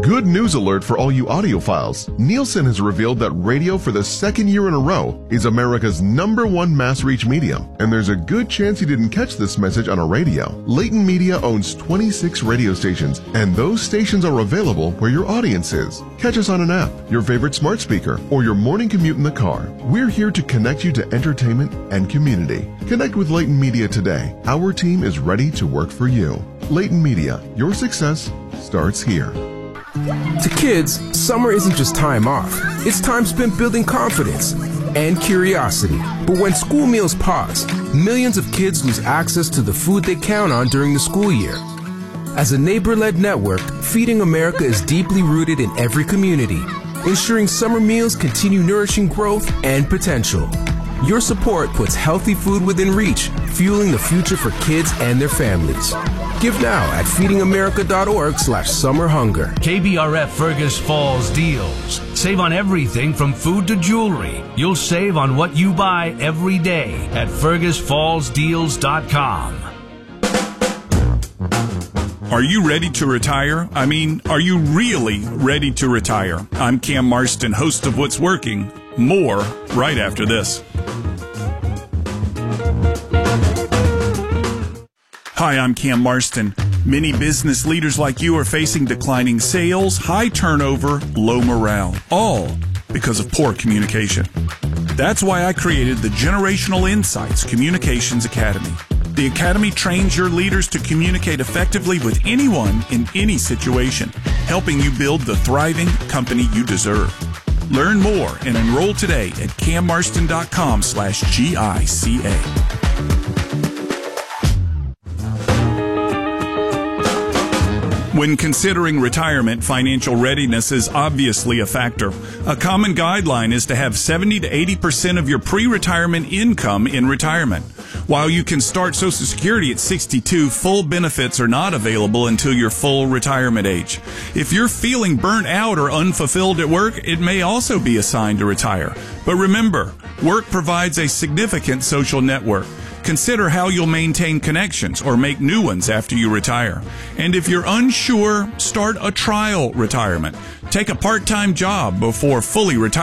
Good news alert for all you audiophiles. Nielsen has revealed that radio for the second year in a row is America's #1 mass reach medium, and there's a good chance you didn't catch this message on a radio. Leighton Media owns 26 radio stations, and those stations are available where your audience is. Catch us on an app, your favorite smart speaker, or your morning commute in the car. We're here to connect you to entertainment and community. Connect with Leighton Media today. Our team is ready to work for you. Leighton Media, your success starts here. To kids, summer isn't just time off. It's time spent building confidence and curiosity. But when school meals pause, millions of kids lose access to the food they count on during the school year. As a neighbor-led network, Feeding America is deeply rooted in every community, ensuring summer meals continue nourishing growth and potential. Your support puts healthy food within reach, fueling the future for kids and their families. Give now at feedingamerica.org/summerhunger. KBRF Fergus Falls deals. Save on everything from food to jewelry. You'll save on what you buy every day at fergusfallsdeals.com. Are you ready to retire? I mean, are you really ready to retire? I'm Cam Marston, host of What's Working. More right after this. Hi, I'm Cam Marston. Many business leaders like you are facing declining sales, high turnover, low morale, all because of poor communication. That's why I created the Generational Insights Communications Academy. The Academy trains your leaders to communicate effectively with anyone in any situation, helping you build the thriving company you deserve. Learn more and enroll today at cammarston.com/GICA. When considering retirement, financial readiness is obviously a factor. A common guideline is to have 70 to 80% of your pre-retirement income in retirement. While you can start Social Security at 62, full benefits are not available until your full retirement age. If you're feeling burnt out or unfulfilled at work, it may also be a sign to retire. But remember, work provides a significant social network. Consider how you'll maintain connections or make new ones after you retire. And if you're unsure, start a trial retirement. Take a part-time job before fully retiring.